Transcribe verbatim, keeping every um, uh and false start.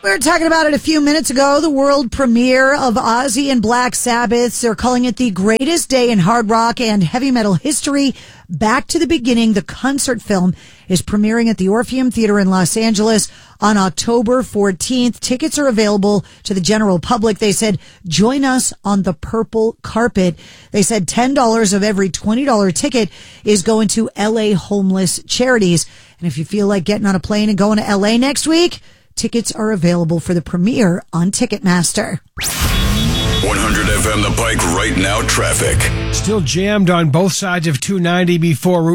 We were talking about it a few minutes ago, the world premiere of Ozzy and Black Sabbath. They're calling it the greatest day in hard rock and heavy metal history. Back to the Beginning, the concert film, is premiering at the Orpheum Theater in Los Angeles on October fourteenth. Tickets are available to the general public. They said, join us on the purple carpet. They said ten dollars of every twenty dollars ticket is going to L A homeless charities. And if you feel like getting on a plane and going to L A next week, tickets are available for the premiere on Ticketmaster. one hundred F M The Pike right now traffic. Still jammed on both sides of two ninety before